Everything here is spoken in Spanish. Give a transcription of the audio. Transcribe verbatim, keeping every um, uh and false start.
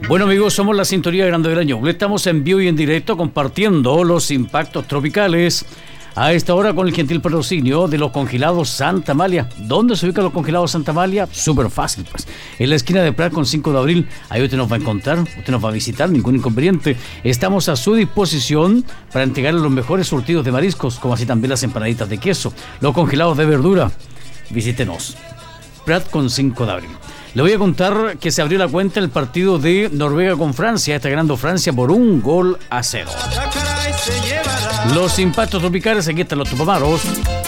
Bueno amigos, somos la sintonía grande del año. Estamos en vivo y en directo compartiendo los impactos tropicales a esta hora con el gentil patrocinio de los congelados Santa Amalia. ¿Dónde se ubican los congelados Santa Amalia? Súper fácil, pues. En la esquina de Prat con cinco de abril. Ahí usted nos va a encontrar, usted nos va a visitar, ningún inconveniente. Estamos a su disposición para entregarle los mejores surtidos de mariscos, como así también las empanaditas de queso, los congelados de verdura. Visítenos. Prat con cinco de abril. Le voy a contar que se abrió la cuenta el partido de Noruega con Francia. Está ganando Francia por un gol a cero. Los impactos tropicales, aquí están los tupamaros.